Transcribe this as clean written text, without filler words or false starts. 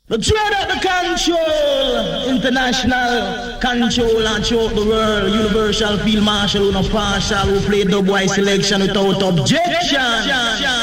The dread of the control, international control and throughout the world, universal field marshal, who no partial, who play dub white selection without objection.